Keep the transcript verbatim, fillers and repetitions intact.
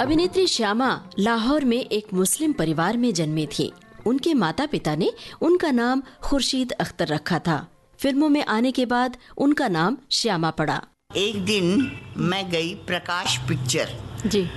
अभिनेत्री श्यामा लाहौर में एक मुस्लिम परिवार में जन्मी थी। उनके माता पिता ने उनका नाम खुर्शीद अख्तर रखा था। फिल्मों में आने के बाद उनका नाम श्यामा पड़ा। एक दिन मैं गई प्रकाश पिक्चर जी